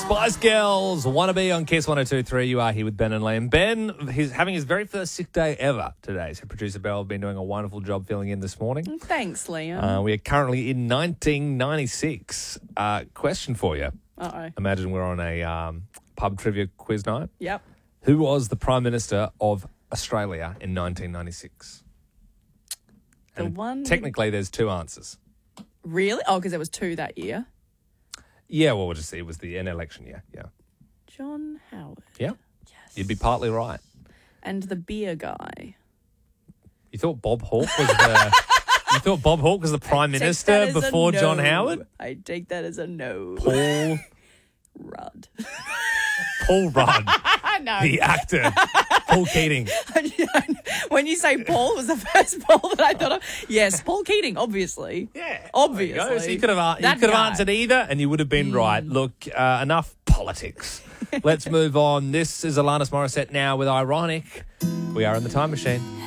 Spice Girls, Wannabe on Kiss 102.3. You are here with Ben and Liam. Ben, he's having his very first sick day ever today. So producer Beryl has been doing a wonderful job filling in this morning. Thanks, Liam. We are currently in 1996. Question for you. Uh-oh. Imagine we're on a pub trivia quiz night. Yep. Who was the Prime Minister of Australia in 1996? Technically, there's two answers. Really? Oh, because there was two that year. Yeah, well, we'll just see. It was the election year. Yeah. John Howard. Yeah. Yes. You'd be partly right. And the beer guy. You thought Bob Hawke was the Prime Minister before John Howard? I take that as a no. Paul Rudd. Paul Rudd, No. the actor. Paul Keating. When you say Paul, it was the first Paul that I thought of. Yes, Paul Keating, obviously. Yeah. Obviously. There you go. So you could have guy. answered either and you would have been right. Look, enough politics. Let's move on. This is Alanis Morissette now with Ironic. We are in the time machine.